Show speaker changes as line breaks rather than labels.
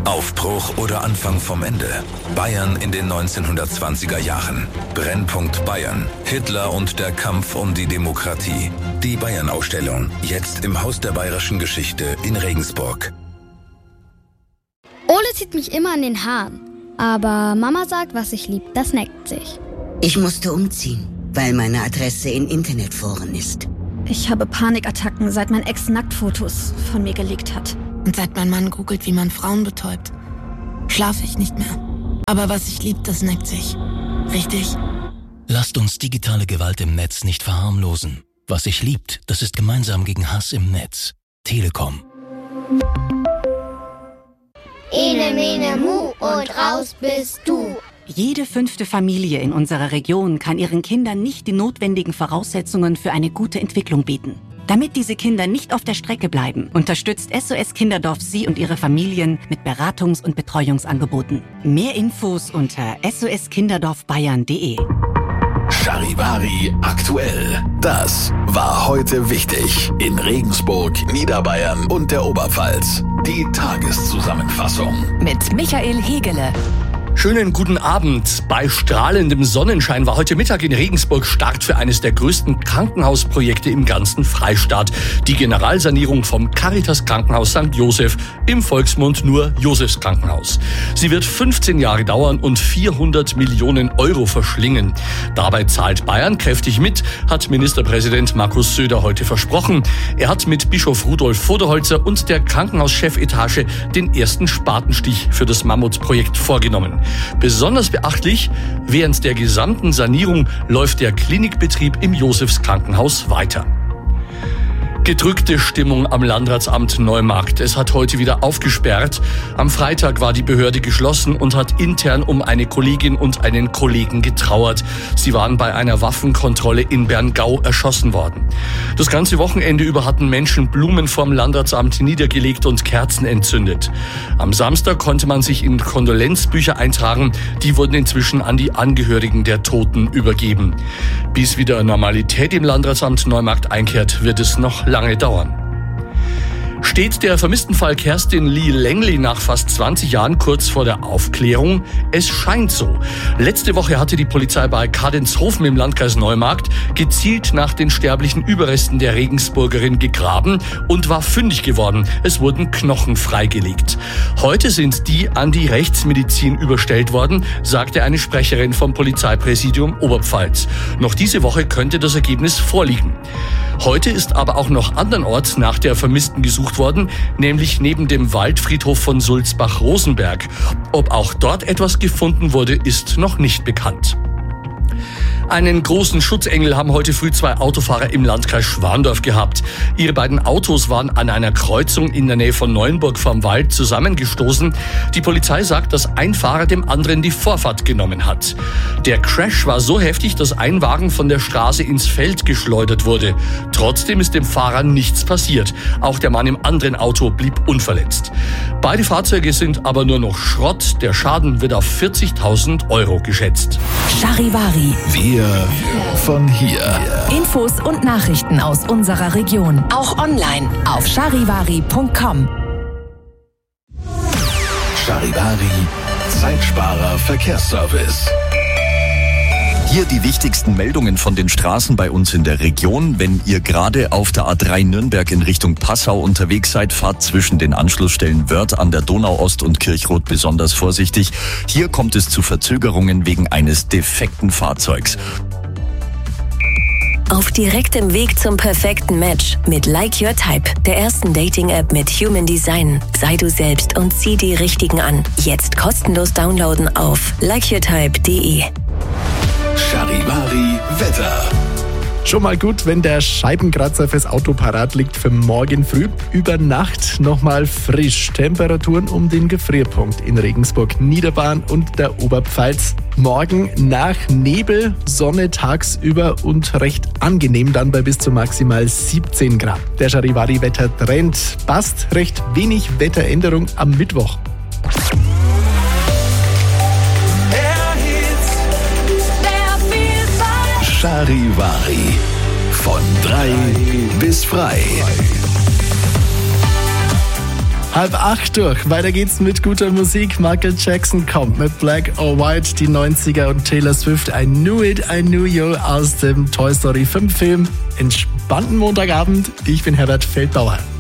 Aufbruch oder Anfang vom Ende? Bayern in den 1920er Jahren. Brennpunkt Bayern. Hitler und der Kampf um die Demokratie. Die Bayern-Ausstellung. Jetzt im Haus der Bayerischen Geschichte in Regensburg.
Ole zieht mich immer an den Haaren. Aber Mama sagt, was ich lieb, das neckt sich.
Ich musste umziehen, weil meine Adresse in Internetforen ist.
Ich habe Panikattacken, seit mein Ex Nacktfotos von mir gelegt hat.
Und seit mein Mann googelt, wie man Frauen betäubt, schlafe ich nicht mehr. Aber was ich lieb, das neckt sich. Richtig?
Lasst uns digitale Gewalt im Netz nicht verharmlosen. Was sich liebt, das ist gemeinsam gegen Hass im Netz. Telekom.
Ene, mene, mu und raus bist du.
Jede 5. Familie in unserer Region kann ihren Kindern nicht die notwendigen Voraussetzungen für eine gute Entwicklung bieten. Damit diese Kinder nicht auf der Strecke bleiben, unterstützt SOS Kinderdorf Sie und Ihre Familien mit Beratungs- und Betreuungsangeboten. Mehr Infos unter soskinderdorfbayern.de.
Charivari aktuell. Das war heute wichtig in Regensburg, Niederbayern und der Oberpfalz. Die Tageszusammenfassung
mit Michael Hegele.
Schönen guten Abend. Bei strahlendem Sonnenschein war heute Mittag in Regensburg Start für eines der größten Krankenhausprojekte im ganzen Freistaat. Die Generalsanierung vom Caritas Krankenhaus St. Joseph, im Volksmund nur Josefs Krankenhaus. Sie wird 15 Jahre dauern und 400 Millionen Euro verschlingen. Dabei zahlt Bayern kräftig mit, hat Ministerpräsident Markus Söder heute versprochen. Er hat mit Bischof Rudolf Voderholzer und der Krankenhauschefetage den ersten Spatenstich für das Mammutprojekt vorgenommen. Besonders beachtlich, während der gesamten Sanierung läuft der Klinikbetrieb im Josefs Krankenhaus weiter. Gedrückte Stimmung am Landratsamt Neumarkt. Es hat heute wieder aufgesperrt. Am Freitag war die Behörde geschlossen und hat intern um eine Kollegin und einen Kollegen getrauert. Sie waren bei einer Waffenkontrolle in Berngau erschossen worden. Das ganze Wochenende über hatten Menschen Blumen vorm Landratsamt niedergelegt und Kerzen entzündet. Am Samstag konnte man sich in Kondolenzbücher eintragen. Die wurden inzwischen an die Angehörigen der Toten übergeben. Bis wieder Normalität im Landratsamt Neumarkt einkehrt, wird es noch lange dauern. Steht der Vermisstenfall Kerstin Lee Langley nach fast 20 Jahren kurz vor der Aufklärung? Es scheint so. Letzte Woche hatte die Polizei bei Kadenzhofen im Landkreis Neumarkt gezielt nach den sterblichen Überresten der Regensburgerin gegraben und war fündig geworden. Es wurden Knochen freigelegt. Heute sind die an die Rechtsmedizin überstellt worden, sagte eine Sprecherin vom Polizeipräsidium Oberpfalz. Noch diese Woche könnte das Ergebnis vorliegen. Heute ist aber auch noch andernorts nach der Vermissten gesucht worden, nämlich neben dem Waldfriedhof von Sulzbach-Rosenberg. Ob auch dort etwas gefunden wurde, ist noch nicht bekannt. Einen großen Schutzengel haben heute früh 2 Autofahrer im Landkreis Schwandorf gehabt. Ihre beiden Autos waren an einer Kreuzung in der Nähe von Neuenburg vom Wald zusammengestoßen. Die Polizei sagt, dass ein Fahrer dem anderen die Vorfahrt genommen hat. Der Crash war so heftig, dass ein Wagen von der Straße ins Feld geschleudert wurde. Trotzdem ist dem Fahrer nichts passiert. Auch der Mann im anderen Auto blieb unverletzt. Beide Fahrzeuge sind aber nur noch Schrott. Der Schaden wird auf 40.000 Euro geschätzt.
Charivari.
Wir von hier.
Infos und Nachrichten aus unserer Region. Auch online auf charivari.com.
Charivari, Zeitsparer Verkehrsservice.
Hier die wichtigsten Meldungen von den Straßen bei uns in der Region. Wenn ihr gerade auf der A3 Nürnberg in Richtung Passau unterwegs seid, fahrt zwischen den Anschlussstellen Wörth an der Donauost und Kirchrot besonders vorsichtig. Hier kommt es zu Verzögerungen wegen eines defekten Fahrzeugs.
Auf direktem Weg zum perfekten Match mit Like Your Type, der ersten Dating-App mit Human Design. Sei du selbst und zieh die Richtigen an. Jetzt kostenlos downloaden auf likeyourtype.de.
Charivari Wetter.
Schon mal gut, wenn der Scheibenkratzer fürs Auto parat liegt für morgen früh. Über Nacht nochmal frisch. Temperaturen um den Gefrierpunkt in Regensburg, Niederbayern und der Oberpfalz. Morgen nach Nebel, Sonne tagsüber und recht angenehm dann bei bis zu maximal 17 Grad. Der Charivari-Wettertrend passt, recht wenig Wetteränderung am Mittwoch.
Charivari. Von 3 bis frei.
7:30 durch. Weiter geht's mit guter Musik. Michael Jackson kommt mit Black or White, die 90er, und Taylor Swift I Knew It, I Knew You aus dem Toy Story 5 Film. Entspannten Montagabend. Ich bin Herbert Feldbauer.